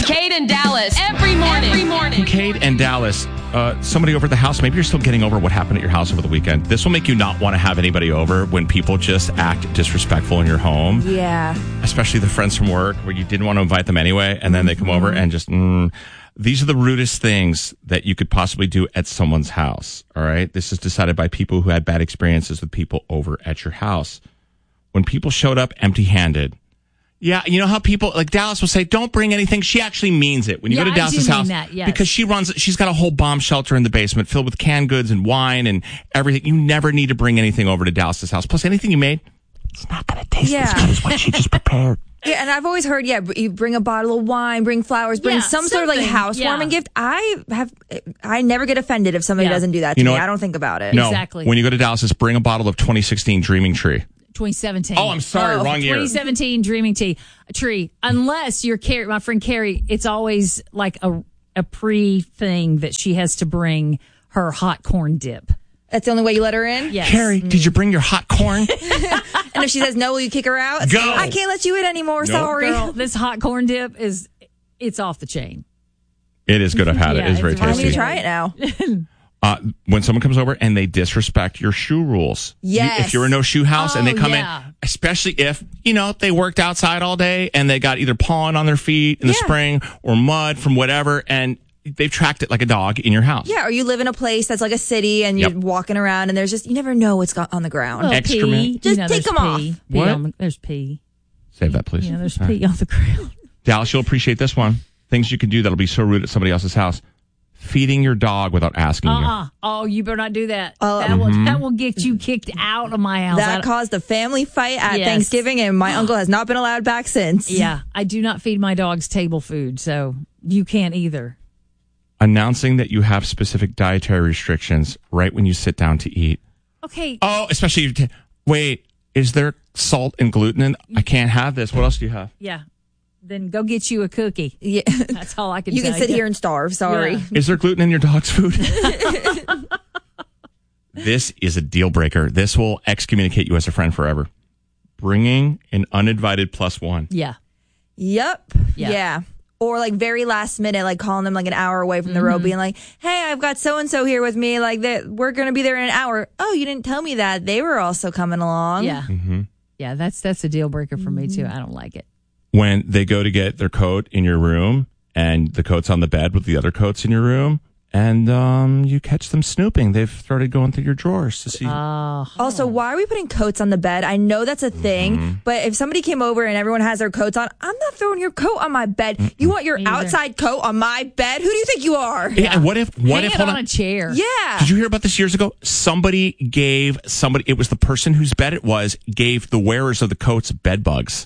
Kincaid and Dallas every morning. Kincaid and Dallas, somebody over at the house, maybe you're still getting over what happened at your house over the weekend. This will make you not want to have anybody over when people just act disrespectful in your home. Yeah. Especially the friends from work where you didn't want to invite them anyway, and then they come over and just, These are the rudest things that you could possibly do at someone's house, all right? This is decided by people who had bad experiences with people over at your house. When people showed up empty-handed, yeah, you know how people, like Dallas will say, don't bring anything. She actually means it. When you go to Dallas's house, because she's got a whole bomb shelter in the basement filled with canned goods and wine and everything. You never need to bring anything over to Dallas's house. Plus, anything you made, it's not going to taste as good as what she just prepared. Yeah, and I've always heard, you bring a bottle of wine, bring flowers, bring some sort of like housewarming gift. I never get offended if somebody doesn't do that to me. I don't think about it. No, exactly. When you go to Dallas's, bring a bottle of 2016 Dreaming Tree. 2017. Oh, I'm sorry, wrong year. 2017 Dreaming Tree. Unless you're Carrie, my friend Carrie, it's always like a pre-thing that she has to bring her hot corn dip. That's the only way you let her in? Yes. Carrie, did you bring your hot corn? And if she says no, will you kick her out? Go. I can't let you in anymore. Nope. Sorry. Girl, this hot corn dip it's off the chain. It is good. I've had it. It's very tasty. I'm going to try it now. When someone comes over and they disrespect your shoe rules. Yes. If you're a no shoe house and they come in, especially if, they worked outside all day and they got either pollen on their feet in the spring or mud from whatever, and they've tracked it like a dog in your house. Yeah, or you live in a place that's like a city and you're walking around and there's just, you never know what's on the ground. Excrement. Just take them off. What? There's pee. Save that, please. Yeah, there's pee on the ground. Dallas, you'll appreciate this one. Things you can do that'll be so rude at somebody else's house. Feeding your dog without asking you. Oh, you better not do that. That will get you kicked out of my house. That caused a family fight at Thanksgiving, and my uncle has not been allowed back since. Yeah, I do not feed my dogs table food, so you can't either. Announcing that you have specific dietary restrictions right when you sit down to eat. Okay. Oh, especially, wait, is there salt and gluten in? I can't have this. What else do you have? Yeah. Then go get you a cookie. Yeah. That's all I can tell you. You can sit here and starve. Sorry. Yeah. Is there gluten in your dog's food? This is a deal breaker. This will excommunicate you as a friend forever. Bringing an uninvited plus one. Yeah. Yep. Yeah. Or like very last minute, like calling them like an hour away from the road, being like, hey, I've got so-and-so here with me. Like, we're going to be there in an hour. Oh, you didn't tell me that. They were also coming along. Yeah. Mm-hmm. Yeah, that's a deal breaker for me, too. I don't like it. When they go to get their coat in your room and the coat's on the bed with the other coats in your room and you catch them snooping. They've started going through your drawers to see. Also, why are we putting coats on the bed? I know that's a thing, but if somebody came over and everyone has their coats on, I'm not throwing your coat on my bed. You want your outside coat on my bed? Who do you think you are? Yeah, and what if Hang it on a chair? Yeah. Did you hear about this years ago? Somebody, it was the person whose bed it was, gave the wearers of the coats bed bugs.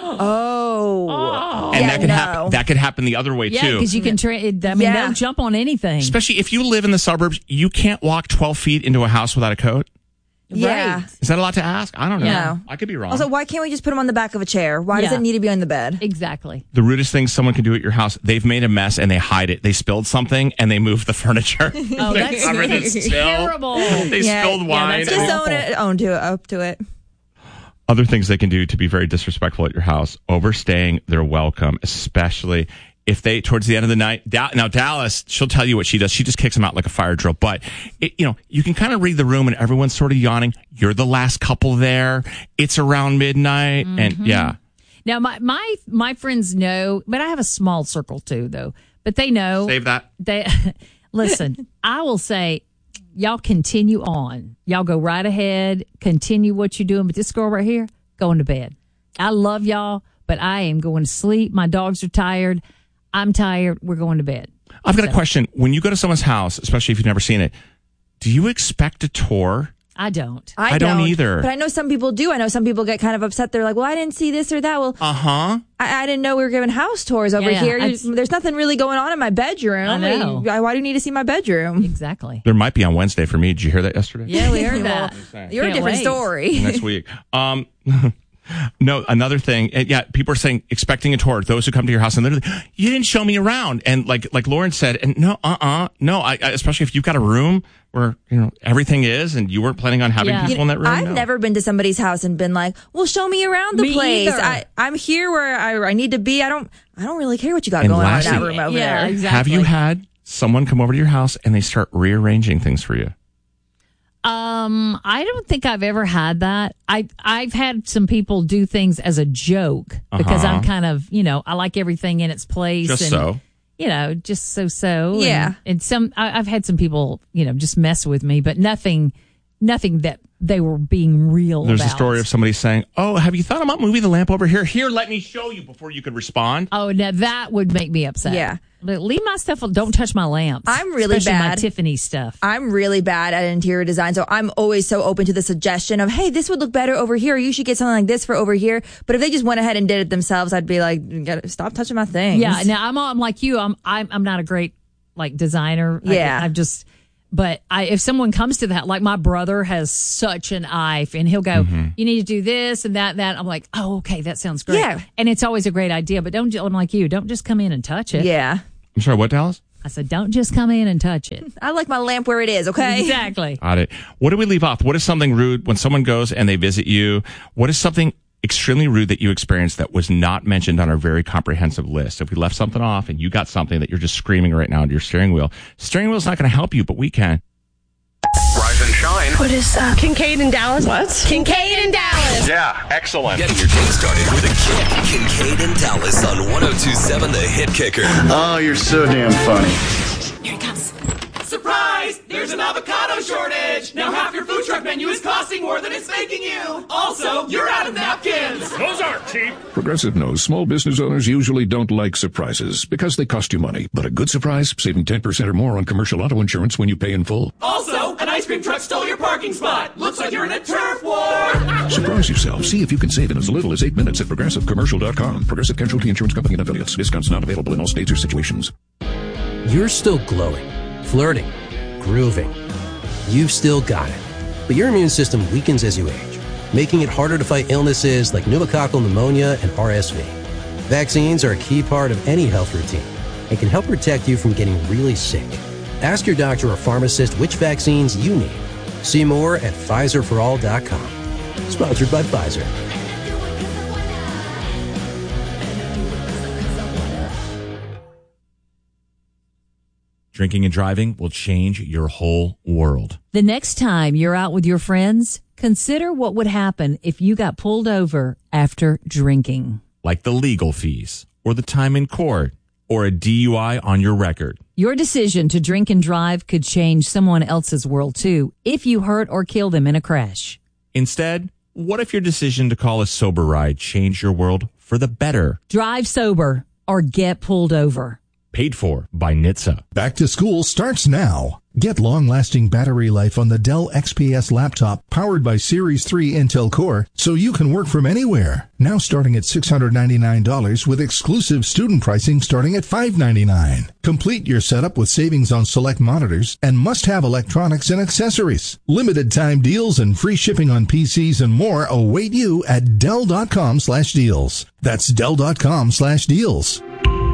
Oh. And that could happen the other way too. Yeah, because you can they'll jump on anything. Especially if you live in the suburbs, you can't walk 12 feet into a house without a coat. Yeah. Right. Is that a lot to ask? I don't know. Yeah. I could be wrong. Also, why can't we just put them on the back of a chair? Why does it need to be on the bed? Exactly. The rudest thing someone can do at your house, they've made a mess and they hide it. They spilled something and they moved the furniture. Oh, that's terrible. They spilled wine. Just up to it. Other things they can do to be very disrespectful at your house, overstaying their welcome, especially if they, towards the end of the night, now Dallas, she'll tell you what she does. She just kicks them out like a fire drill. But, you can kind of read the room and everyone's sort of yawning. You're the last couple there. It's around midnight. And yeah. Now, my friends know, but I have a small circle too, though. But they know. Save that. Listen, I will say, y'all continue on. Y'all go right ahead. Continue what you're doing. But this girl right here, going to bed. I love y'all, but I am going to sleep. My dogs are tired. I'm tired. We're going to bed. I've got a question. When you go to someone's house, especially if you've never seen it, do you expect a tour? I don't. I don't either. But I know some people do. I know some people get kind of upset. They're like, well, I didn't see this or that. Well, I didn't know we were giving house tours over here. There's nothing really going on in my bedroom. I know. Why do you need to see my bedroom? Exactly. There might be on Wednesday for me. Did you hear that yesterday? Yeah, we heard that. You're a different story. Next week. No, another thing. Yeah, people are saying expecting a tour. Those who come to your house and literally, you didn't show me around. And like Lauren said, and no, I especially if you've got a room where everything is, and you weren't planning on having people in that room. I've never been to somebody's house and been like, "Well, show me around the place. I'm here where I need to be. I don't really care what you got going on in that room over there." Exactly. Have you had someone come over to your house and they start rearranging things for you? I don't think I've ever had that. I've had some people do things as a joke because I'm kind of, I like everything in its place. Just so. Yeah. And I've had some people, just mess with me, but nothing that they were being real There's about. a story of somebody saying, "Oh, have you thought about moving the lamp over here? Here, let me show you," before you could respond. Oh, now that would make me upset. Yeah. But leave my stuff. Don't touch my lamps. I'm really especially bad. my Tiffany stuff. I'm really bad at interior design, so I'm always so open to the suggestion of, "Hey, this would look better over here. You should get something like this for over here." But if they just went ahead and did it themselves, I'd be like, "Stop touching my things." Yeah. Now I'm like you. I'm not a great designer. Yeah. But if someone comes to that, like my brother has such an eye, and he'll go, "You need to do this and that." I'm like, "Oh, okay, that sounds great." Yeah. And it's always a great idea, but I'm like you. Don't just come in and touch it. Yeah. I'm sorry, what, Dallas? I said, don't just come in and touch it. I like my lamp where it is, okay? Exactly. Got it. What do we leave off? What is something rude when someone goes and they visit you? What is something extremely rude that you experienced that was not mentioned on our very comprehensive list? If we left something off and you got something that you're just screaming right now into your steering wheel's not going to help you, but we can. Rise and shine. What is Kincaid in Dallas? What? Kincaid in Dallas. Yeah, excellent. Getting your day started with a kick. Kincaid in Dallas on 102.7 The Hit Kicker. Oh, you're so damn funny. Here he comes. Surprise! There's an avocado shortage! Now half your food truck menu is costing more than it's making you! Also, you're out of napkins! Those aren't cheap. Progressive knows small business owners usually don't like surprises because they cost you money. But a good surprise, saving 10% or more on commercial auto insurance when you pay in full. Also, an ice cream truck stole your parking spot! Looks like you're in a turf war! Surprise yourself. See if you can save in as little as 8 minutes at ProgressiveCommercial.com. Progressive Casualty Insurance Company and Affiliates. Discounts not available in all states or situations. You're still glowing, flirting, grooving. You've still got it. But your immune system weakens as you age, making it harder to fight illnesses like pneumococcal pneumonia and RSV. Vaccines are a key part of any health routine and can help protect you from getting really sick. Ask your doctor or pharmacist which vaccines you need. See more at PfizerForAll.com. Sponsored by Pfizer. Drinking and driving will change your whole world. The next time you're out with your friends, consider what would happen if you got pulled over after drinking. Like the legal fees, or the time in court, or a DUI on your record. Your decision to drink and drive could change someone else's world too, if you hurt or kill them in a crash. Instead, what if your decision to call a sober ride changed your world for the better? Drive sober or get pulled over. Paid for by NHTSA. Back to school starts now. Get long-lasting battery life on the Dell XPS laptop powered by Series 3 Intel Core so you can work from anywhere. Now starting at $699 with exclusive student pricing starting at $599. Complete your setup with savings on select monitors and must-have electronics and accessories. Limited time deals and free shipping on PCs and more await you at Dell.com/deals. That's Dell.com/deals.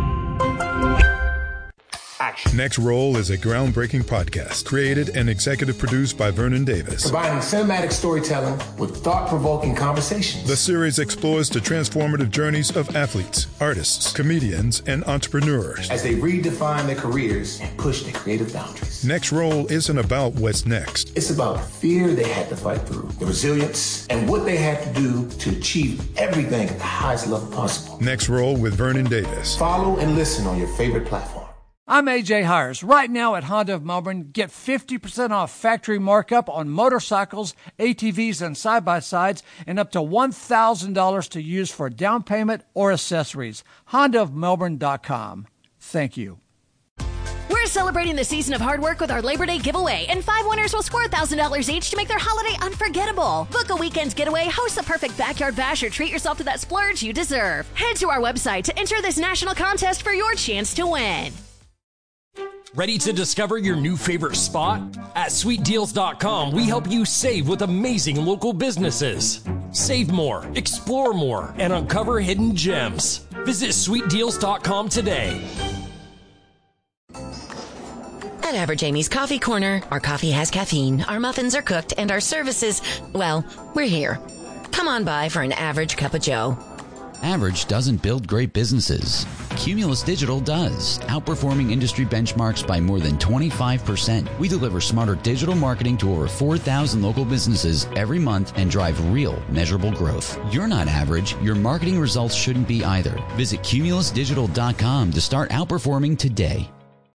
Next Roll is a groundbreaking podcast created and executive produced by Vernon Davis. Combining cinematic storytelling with thought-provoking conversations. The series explores the transformative journeys of athletes, artists, comedians, and entrepreneurs as they redefine their careers and push their creative boundaries. Next Roll isn't about what's next. It's about the fear they had to fight through, the resilience, and what they had to do to achieve everything at the highest level possible. Next Roll with Vernon Davis. Follow and listen on your favorite platform. I'm AJ Hires. Right now at Honda of Melbourne, get 50% off factory markup on motorcycles, ATVs, and side-by-sides, and up to $1,000 to use for down payment or accessories. HondaofMelbourne.com. Thank you. We're celebrating the season of hard work with our Labor Day giveaway, and 5 winners will score $1,000 each to make their holiday unforgettable. Book a weekend's getaway, host a perfect backyard bash, or treat yourself to that splurge you deserve. Head to our website to enter this national contest for your chance to win. Ready to discover your new favorite spot? At sweetdeals.com, we help you save with amazing local businesses. Save more, explore more, and uncover hidden gems. Visit sweetdeals.com today. At Average Amy's Coffee Corner, our coffee has caffeine, our muffins are cooked, and our services, well, we're here. Come on by for an average cup of joe. Average doesn't build great businesses. Cumulus Digital does, outperforming industry benchmarks by more than 25%. We deliver smarter digital marketing to over 4,000 local businesses every month and drive real, measurable growth. You're not average. Your marketing results shouldn't be either. Visit cumulusdigital.com to start outperforming today.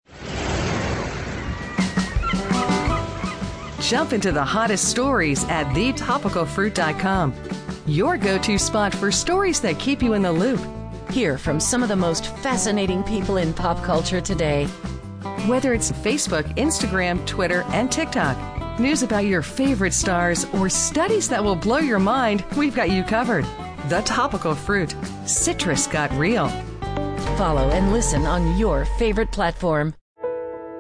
Jump into the hottest stories at thetopicalfruit.com. Your go-to spot for stories that keep you in the loop. Hear from some of the most fascinating people in pop culture today. Whether it's Facebook, Instagram, Twitter, and TikTok, news about your favorite stars, or studies that will blow your mind, we've got you covered. The Topical Fruit. Citrus got real. Follow and listen on your favorite platform.